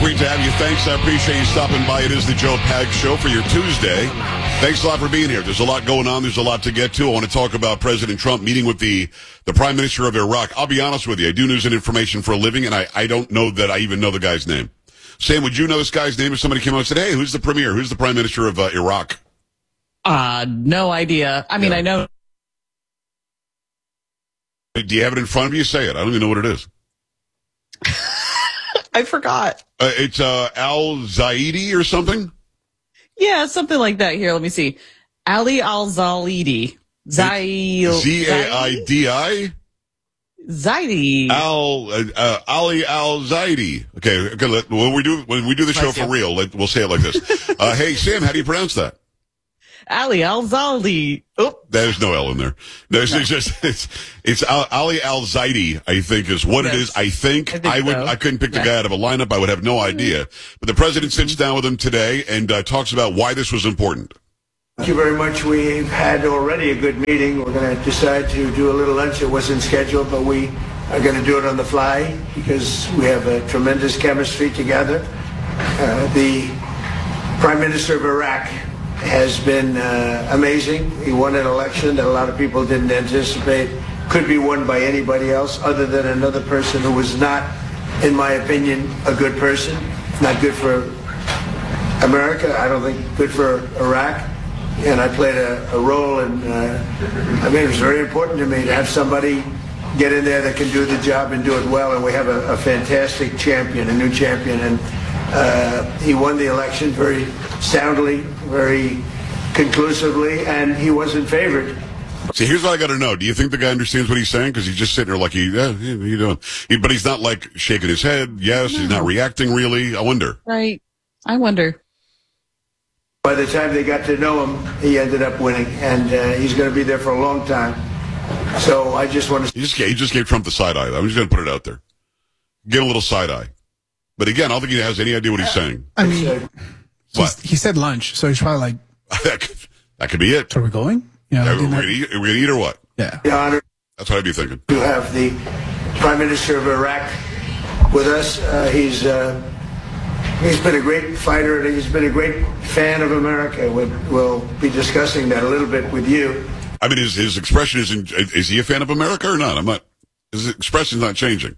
great to have you. Thanks. I appreciate you stopping by. It is the Joe Pags Show for your Tuesday. Thanks a lot for being here. There's a lot going on. There's a lot to get to. I want to talk about President Trump meeting with the Prime Minister of Iraq. I'll be honest with you. I do news and information for a living, and I don't know that I even know the guy's name. Sam, would you know this guy's name if somebody came out and said, hey, who's the premier? Who's the Prime Minister of Iraq? No idea. I mean, I know. Do you have it in front of you? Say it. I don't even know what it is. I forgot. It's al-Zaidi or something? Yeah, something like that. Here, let me see. Ali al-Zaidi. Z-A-I-D-I? Zaidi. Ali al-Zaidi. Okay. When we do the show for real, we'll say it like this. Hey, Sam, how do you pronounce that? Ali al-Zaidi. Oh, there's no L in there. It's Ali al-Zaidi, I think is what it is. I think I couldn't pick the guy out of a lineup. I would have no idea. But the president sits down with him today and talks about why this was important. Thank you very much. We've had already a good meeting. We're going to decide to do a little lunch. It wasn't scheduled, but we are going to do it on the fly because we have a tremendous chemistry together. The Prime Minister of Iraq has been amazing. He won an election that a lot of people didn't anticipate could be won by anybody else other than another person who was not, in my opinion, a good person. Not good for America. I don't think good for Iraq. And I played a role in, I mean, it was very important to me to have somebody get in there that can do the job and do it well. And we have a fantastic champion, a new champion. And he won the election very soundly, very conclusively, and he wasn't favored. See, here's what I got to know. Do you think the guy understands what he's saying? Because he's just sitting there like, yeah, what are you doing? but he's not like shaking his head. Yes, no. He's not reacting really. I wonder. Right. I wonder. By the time they got to know him, he ended up winning, and he's going to be there for a long time. So I just want to... He just gave Trump the side eye. I'm just going to put it out there. Get a little side eye. But again, I don't think he has any idea what he's saying. I mean, he said lunch, so he's probably like... that could be it. So are we going? Yeah, we're going to eat or what? Yeah. The honor. That's what I'd be thinking. To have the Prime Minister of Iraq with us. He's been a great fighter, and he's been a great fan of America. We'll be discussing that a little bit with you. I mean, his expression is he a fan of America or not? His expression's not changing.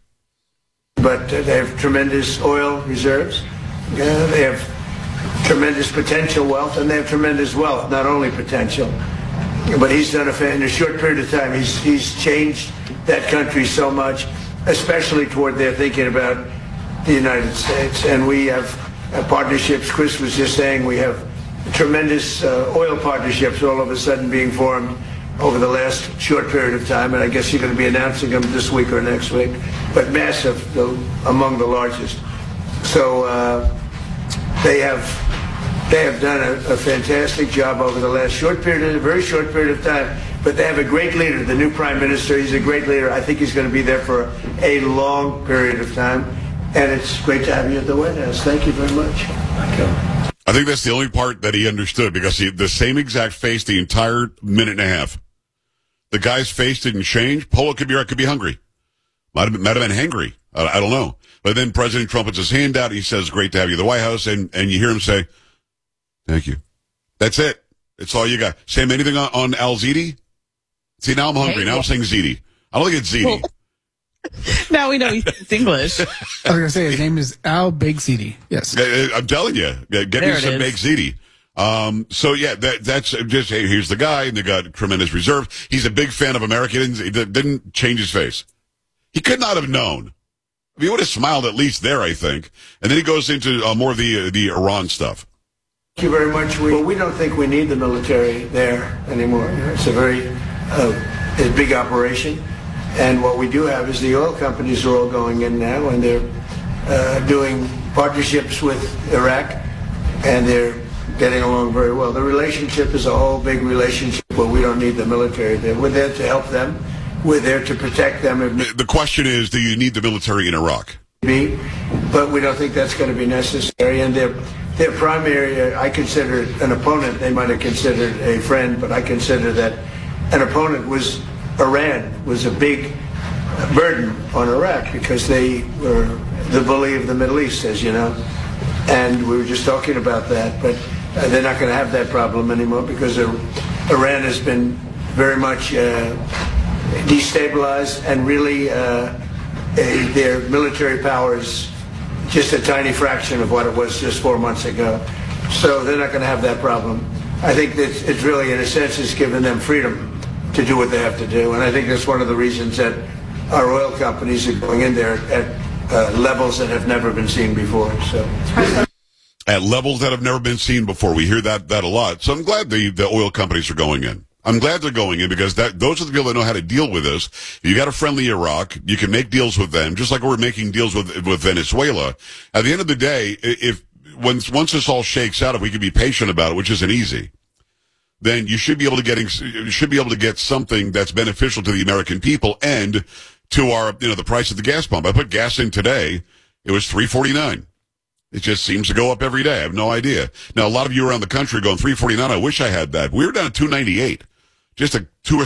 But they have tremendous oil reserves. They have tremendous potential wealth, and they have tremendous wealth, not only potential. But he's done in a short period of time, he's changed that country so much, especially toward their thinking about the United States. And we have partnerships. Chris was just saying we have tremendous oil partnerships all of a sudden being formed over the last short period of time, and I guess you're going to be announcing them this week or next week, but massive, among the largest. So they have done a fantastic job over the last very short period of time, but they have a great leader, the new Prime Minister. He's a great leader. I think he's going to be there for a long period of time, and it's great to have you at the White House. Thank you very much. Thank you. I think that's the only part that he understood, because the same exact face the entire minute and a half. The guy's face didn't change. Polo could be hungry. Might have been hangry. I don't know. But then President Trump puts his hand out. He says, great to have you at the White House. And you hear him say, thank you. That's it. It's all you got. Sam, anything on al-Zaidi? See, now I'm hungry. Now I'm saying Zaidi. I don't think it's Zaidi. Now we know he's English. I was going to say his name is al-Big Zaidi. Yes. I'm telling you. Get me some Big Zaidi. So yeah, that's just, hey, here's the guy, and they got tremendous reserve. He's a big fan of America. He didn't change his face. He could not have known. I mean, he would have smiled at least there, I think. And then he goes into more of the Iran stuff. Thank you very much. We don't think we need the military there anymore. It's a very big operation. And what we do have is the oil companies are all going in now, and they're doing partnerships with Iraq, and they're getting along very well. The relationship is a whole big relationship, but we don't need the military there. We're there to help them. We're there to protect them. The question is, do you need the military in Iraq? But we don't think that's going to be necessary. And their primary, I consider an opponent. They might have considered a friend, but I consider that an opponent was Iran, was a big burden on Iraq because they were the bully of the Middle East, as you know. And we were just talking about that, but they're not going to have that problem anymore because Iran has been very much destabilized, and really their military power is just a tiny fraction of what it was just 4 months ago. So they're not going to have that problem. I think that it's really, in a sense, it's given them freedom to do what they have to do. And I think that's one of the reasons that our oil companies are going in there at levels that have never been seen before. So at levels that have never been seen before. We hear that a lot. So I'm glad the oil companies are going in. I'm glad they're going in because those are the people that know how to deal with this. You got a friendly Iraq. You can make deals with them, just like we're making deals with Venezuela. At the end of the day, once this all shakes out, if we can be patient about it, which isn't easy, then you should be able to get something that's beneficial to the American people and to our, the price of the gas pump. I put gas in today. It was $3.49. It just seems to go up every day. I have no idea. Now, a lot of you around the country are going $3.49. I wish I had that. We were down at $2.98 just 2 or